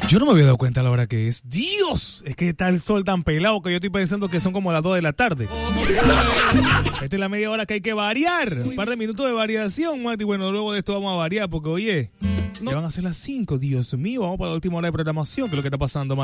Yo no me había dado cuenta a la hora que es. ¡Dios! Es que está el sol tan pelado que yo estoy pensando que son como las 2 de la tarde. Esta es la media hora que hay que variar. Un par de minutos de variación, Mati. Bueno, luego de esto vamos a variar porque, oye, ya van a ser las 5. Dios mío, vamos para la última hora de programación. ¿Qué es lo que está pasando, Mati?